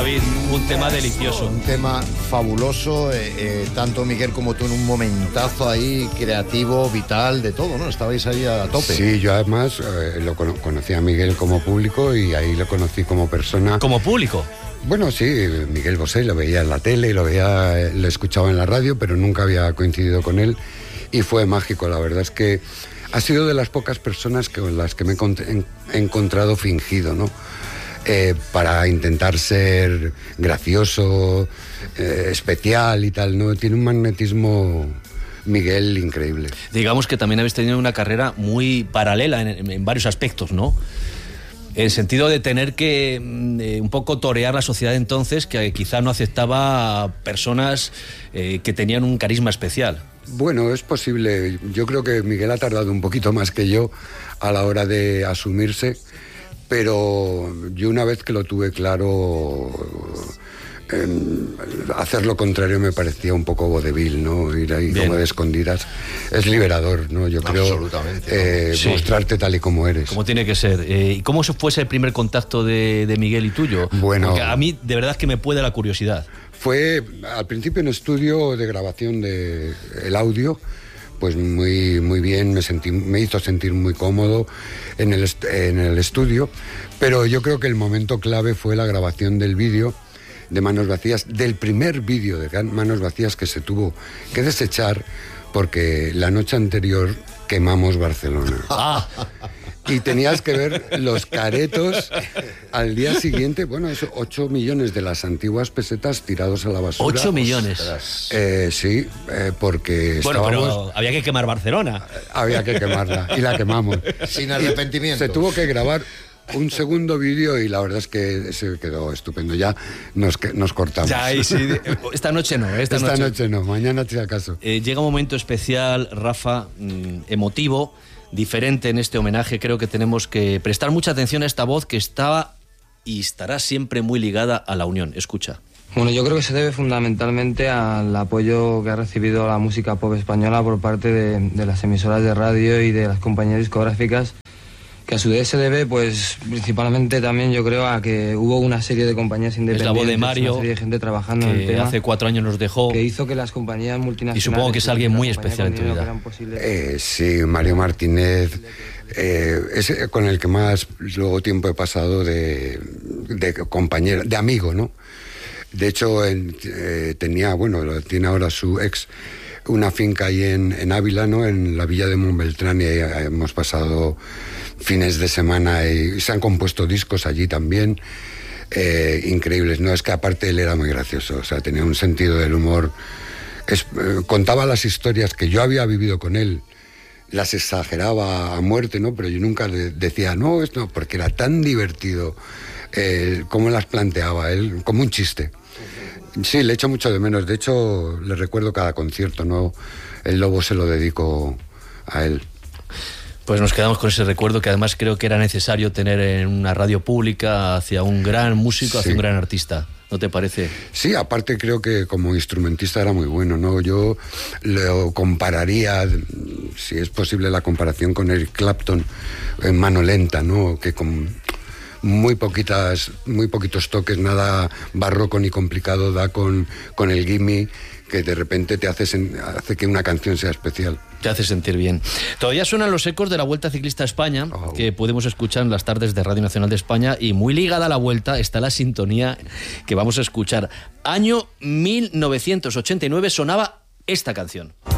David, un tema delicioso. Un tema fabuloso, tanto Miguel como tú en un momentazo ahí, creativo, vital, de todo, ¿no? Estabais ahí a tope. Sí, yo además conocí a Miguel como público y ahí lo conocí como persona. ¿Como público? Bueno, sí, Miguel Bosé lo veía en la tele, lo escuchaba en la radio, pero nunca había coincidido con él y fue mágico. La verdad es que ha sido de las pocas personas con las que me he encontrado fingido, ¿no? Para intentar ser gracioso, especial y tal, ¿no? Tiene un magnetismo, Miguel, increíble. Digamos que también habéis tenido una carrera muy paralela en varios aspectos, ¿no? En el sentido de tener que un poco torear la sociedad entonces, que quizá no aceptaba a personas que tenían un carisma especial. Bueno, es posible. Yo creo que Miguel ha tardado un poquito más que yo a la hora de asumirse, pero yo una vez que lo tuve claro, hacer lo contrario me parecía un poco vodevil, ¿no? Ir ahí como de escondidas. Es liberador, ¿no? Yo creo sí. Mostrarte tal y como eres. Como tiene que ser. ¿Y cómo fue ese primer contacto de Miguel y tuyo? Bueno, porque a mí de verdad es que me puede la curiosidad. Fue al principio en estudio de grabación de el audio, pues muy bien, me hizo sentir muy cómodo en el estudio, pero yo creo que el momento clave fue la grabación del vídeo de Manos Vacías, del primer vídeo de Manos Vacías que se tuvo que desechar porque la noche anterior quemamos Barcelona. Y tenías que ver los caretos al día siguiente, bueno, eso, 8 millones de las antiguas pesetas tirados a la basura. 8 millones. Sí, porque bueno, estábamos... pero había que quemar Barcelona. Había que quemarla, y la quemamos. Sin arrepentimiento. Se tuvo que grabar un segundo vídeo y la verdad es que se quedó estupendo. Ya nos cortamos. Ya, sí, esta noche no. Esta noche no, mañana si acaso. Llega un momento especial, Rafa, emotivo, diferente en este homenaje. Creo que tenemos que prestar mucha atención a esta voz que estaba y estará siempre muy ligada a la Unión. Escucha. Bueno, yo creo que se debe fundamentalmente al apoyo que ha recibido la música pop española por parte de las emisoras de radio y de las compañías discográficas, que a su vez se debe, pues, principalmente también, yo creo, a que hubo una serie de compañías independientes, es la voz de Mario, una serie de gente trabajando en el tema, hace 4 años nos dejó, que hizo que las compañías multinacionales... Y supongo que es alguien muy especial en tu vida. Sí, Mario Martínez, es con el que más luego tiempo he pasado de compañero, de amigo, ¿no? De hecho, tiene ahora su ex una finca ahí en Ávila, ¿no? En la villa de Montbeltrán, y ahí hemos pasado fines de semana y se han compuesto discos allí también, increíbles, ¿no? Es que aparte él era muy gracioso, o sea, tenía un sentido del humor, contaba las historias que yo había vivido con él, las exageraba a muerte, ¿no? Pero yo nunca le decía, no, esto, porque era tan divertido cómo las planteaba él, como un chiste. Sí, le echo mucho de menos, de hecho le recuerdo cada concierto, ¿no? El Lobo se lo dedico a él. Pues nos quedamos con ese recuerdo que además creo que era necesario tener en una radio pública hacia un gran músico, hacia un gran artista. ¿No te parece? Sí, aparte creo que como instrumentista era muy bueno, ¿no? Yo lo compararía, si es posible la comparación, con Eric Clapton en mano lenta, ¿no? Que con muy poquitos toques, nada barroco ni complicado, da con el gimme que de repente te hace que una canción sea especial. Te hace sentir bien. Todavía suenan los ecos de la Vuelta Ciclista a España, que podemos escuchar en las tardes de Radio Nacional de España, y muy ligada a la Vuelta está la sintonía que vamos a escuchar. Año 1989 sonaba esta canción.